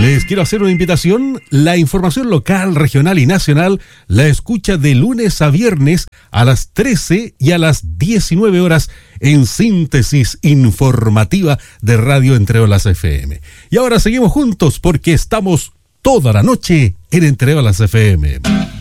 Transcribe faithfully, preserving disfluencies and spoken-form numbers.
Les quiero hacer una invitación. La información local, regional y nacional la escucha de lunes a viernes a las trece y a las diecinueve horas en Síntesis Informativa de Radio Entre Olas F M. Y ahora seguimos juntos porque estamos toda la noche en Entre Olas F M.